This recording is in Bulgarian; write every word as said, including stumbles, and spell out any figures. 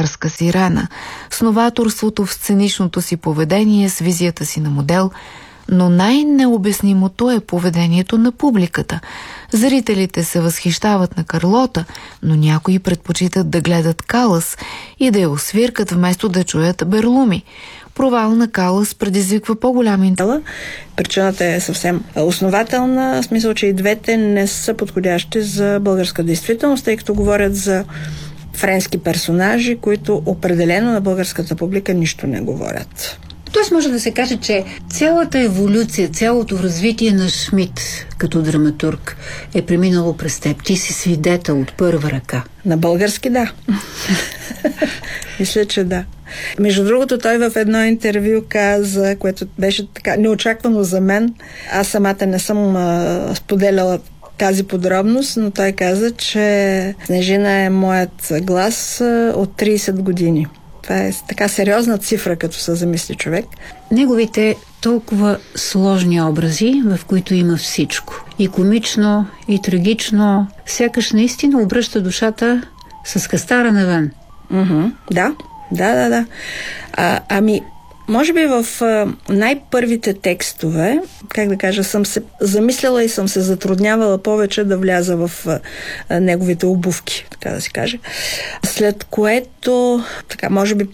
царска сирена, с новаторството в сценичното си поведение, с визията си на модел, но най-необяснимото е поведението на публиката. Зрителите се възхищават на Карлота, но някои предпочитат да гледат Калас и да я освиркат, вместо да чуят Берлуми. Провал на Калас предизвиква по-голям интерес. Причината е съвсем основателна, в смисъл, че и двете не са подходящи за българска действителност, тъй като говорят за френски персонажи, които определено на българската публика нищо не говорят. Тоест може да се каже, че цялата еволюция, цялото развитие на Шмидт като драматург е преминало през теб. Ти си свидетел от първа ръка. На български да. Мисля, че да. Между другото, той в едно интервю каза, което беше така неочаквано за мен. Аз самата не съм а, споделяла тази подробност, но той каза, че Снежина е моят глас а, от трийсет години. Това е така сериозна цифра, като се замисли човек. Неговите толкова сложни образи, в които има всичко. И комично, и трагично. Сякаш наистина обръща душата с хастара навън. Mm-hmm. Да, да, да, да. А, ами, може би в а, най-първите текстове, как да кажа, съм се замисляла и съм се затруднявала повече да вляза в а, неговите обувки, така да се каже. След което, така, може би